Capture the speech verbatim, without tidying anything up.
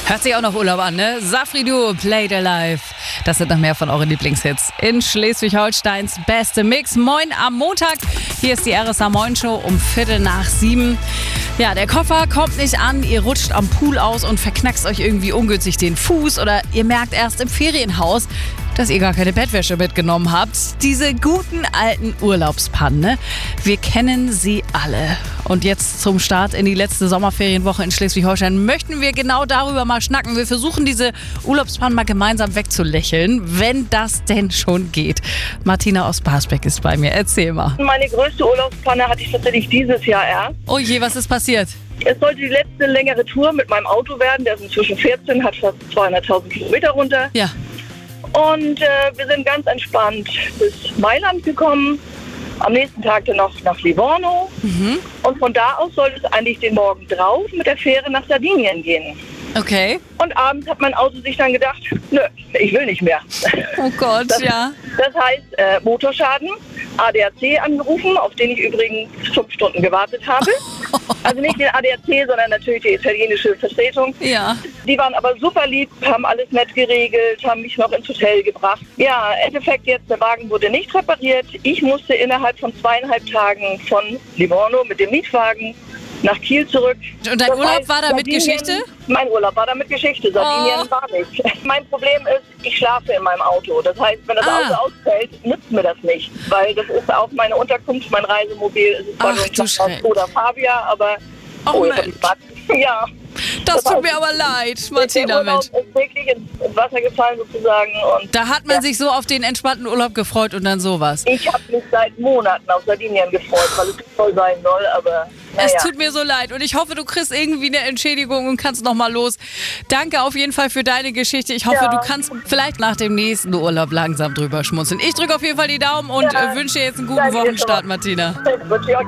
Hört sich auch noch Urlaub an, ne? Safri Duo, Played Alive. Das sind noch mehr von euren Lieblingshits in Schleswig-Holsteins beste Mix. Moin am Montag. Hier ist die R S A Moin Show um Viertel nach sieben. Ja, der Koffer kommt nicht an, ihr rutscht am Pool aus und verknackst euch irgendwie ungünstig den Fuß oder ihr merkt erst im Ferienhaus, dass ihr gar keine Bettwäsche mitgenommen habt. Diese guten alten Urlaubspannen, ne? Wir kennen sie alle. Und jetzt zum Start in die letzte Sommerferienwoche in Schleswig-Holstein möchten wir genau darüber mal schnacken. Wir versuchen diese Urlaubspannen mal gemeinsam wegzulächeln, wenn das denn schon geht. Martina aus Barsbeck ist bei mir. Erzähl mal. Meine größte Urlaubspanne hatte ich tatsächlich dieses Jahr erst. Oh je, was ist passiert? Es sollte die letzte längere Tour mit meinem Auto werden. Der ist inzwischen vierzehn, hat fast zweihunderttausend Kilometer runter. Ja. Und äh, wir sind ganz entspannt bis Mailand gekommen. Am nächsten Tag dann noch nach Livorno. Mhm. Und von da aus sollte es eigentlich den Morgen drauf mit der Fähre nach Sardinien gehen. Okay. Und abends hat mein Auto sich dann gedacht, nö, ich will nicht mehr. Oh Gott, das, ja. Das heißt, äh, Motorschaden, A D A C angerufen, auf den ich übrigens fünf Stunden gewartet habe. Also nicht den A D A C, sondern natürlich die italienische Vertretung. Ja. Die waren aber super lieb, haben alles nett geregelt, haben mich noch ins Hotel gebracht. Ja, im Endeffekt jetzt, der Wagen wurde nicht repariert. Ich musste innerhalb von zweieinhalb Tagen von Livorno mit dem Mietwagen nach Kiel zurück. Und dein Das Urlaub heißt, war da mit Sardinien- Geschichte? Mein Urlaub war da mit Geschichte. Sardinien Oh. war nicht. Mein Problem ist, ich schlafe in meinem Auto. Das heißt, wenn das Ah. Auto ausfällt, nützt mir das nicht. Weil das ist auch meine Unterkunft, mein Reisemobil. Es ist zwar Ach, nur ein du Klapphaus Schreck. oder Fabia, aber... Oh, Oh, jetzt hab Mensch. ich Bad. Ja. Das tut heißt, mir aber leid, der Martina, Urlaub Mensch. ist wirklich ins, ins Wasser gefallen sozusagen. Und Da hat man ja. sich so auf den entspannten Urlaub gefreut und dann sowas. Ich habe mich seit Monaten auf Sardinien gefreut, weil es toll sein soll, aber Es naja. tut mir so leid und ich hoffe, du kriegst irgendwie eine Entschädigung und kannst noch mal los. Danke auf jeden Fall für deine Geschichte. Ich hoffe, Ja. du kannst vielleicht nach dem nächsten Urlaub langsam drüber schmunzeln. Ich drücke auf jeden Fall die Daumen und Ja. äh, wünsche dir jetzt einen guten Danke dir Wochenstart, schon. Martina. Das wünsche ich euch